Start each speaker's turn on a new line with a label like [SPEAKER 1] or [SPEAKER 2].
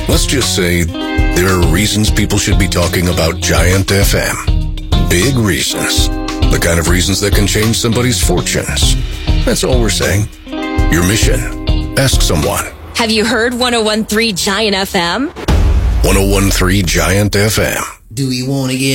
[SPEAKER 1] Let's just say there are reasons people should be talking about Giant FM. Big reasons. The kind of reasons that can change somebody's fortunes. That's all we're saying. Your mission. Ask someone.
[SPEAKER 2] Have you heard 101.3 Giant FM?
[SPEAKER 1] 101.3 Giant FM.
[SPEAKER 3] Do we want to get